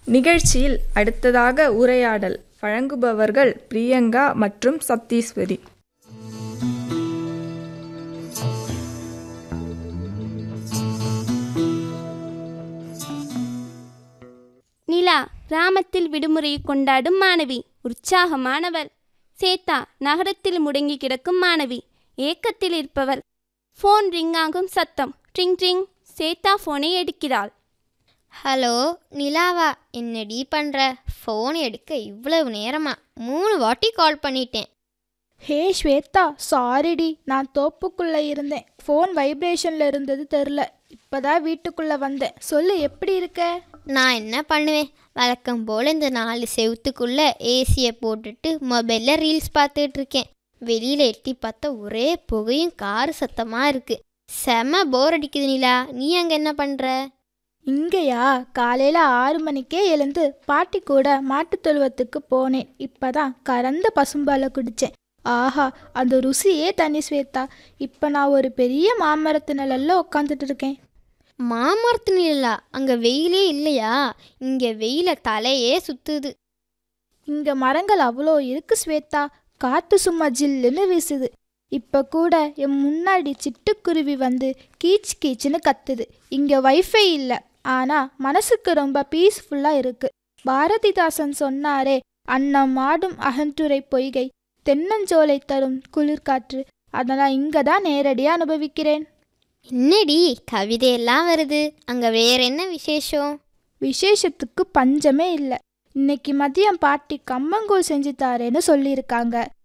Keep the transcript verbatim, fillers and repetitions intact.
நிகழ்ச்சியில் அடுத்ததாக உரையாடல் வழங்குபவர்கள் பிரியங்கா மற்றும் சத்தீஸ்வரி. நிலா கிராமத்தில் விடுமுறையை கொண்டாடும் மாணவி, உற்சாகமானவள். சேத்தா நகரத்தில் முடங்கி கிடக்கும் மாணவி, ஏக்கத்தில் இருப்பவள். ஃபோன் ரிங் ஆகும் சத்தம். Drink drink. சேத்தா ஃபோனை எடுக்கிறாள். ஹலோ நிலாவா, என்னடி பண்ணுற? ஃபோன் எடுக்க இவ்வளவு நேரமா? மூணு வாட்டி கால் பண்ணிட்டேன். ஹே ஸ்வேதா, சாரிடி, நான் தோப்புக்குள்ளே இருந்தேன். ஃபோன் வைப்ரேஷனில் இருந்தது தெரில. இப்போதான் வீட்டுக்குள்ளே வந்தேன். சொல்லு, எப்படி இருக்க? நான் என்ன பண்ணுவேன், வழக்கம் போல் இந்த நாலு செவத்துக்குள்ளே ஏசியை போட்டுட்டு மொபைலில் ரீல்ஸ் பார்த்துட்ருக்கேன். வெளியில் எட்டி பார்த்தா ஒரே புகையும் காரு சத்தமாக இருக்குது. செம போர் அடிக்குது நிலா. நீ அங்கே என்ன பண்ணுற? இங்கேயா, காலையில் ஆறு மணிக்கே எழுந்து பாட்டி கூட மாட்டுத் தொழுவத்துக்கு போனேன். இப்போதான் கறந்த பசும்பாலை குடித்தேன். ஆஹா, அந்த ருசியே தனி ஸ்வேதா. இப்போ நான் ஒரு பெரிய மாமரத்து நிழல்ல உட்காந்துட்டு இருக்கேன். மாமரத்து நிழலா? அங்கே வெயிலே இல்லையா? இங்கே வெயில தலையே சுற்றுது. இங்கே மரங்கள் அவ்வளோ இருக்கு ஸ்வேதா. காற்று சும்மா ஜில்லுன்னு வீசுது. இப்போ கூட என் முன்னாடி சிட்டுக்குருவி வந்து கீச் கீச்சுன்னு கத்துது. இங்கே வைஃபை இல்லை, ஆனால் மனசுக்கு ரொம்ப பீஸ்ஃபுல்லாக இருக்கு. பாரதிதாசன் சொன்னாரே, அன்னம் ஆடும் அகன்றுரை பொய்கை, தென்னஞ்சோலை தரும் குளிர்காற்று. அதனால் இங்கே தான் நேரடியாக அனுபவிக்கிறேன். என்னடி கவிதையெல்லாம் வருது? அங்கே வேற என்ன விசேஷம்? விசேஷத்துக்கு பஞ்சமே இல்லை. இன்னைக்கு மதியம் பாட்டி கம்மங்கூழ் செஞ்சு தாரேன்னு சொல்லியிருக்காங்க.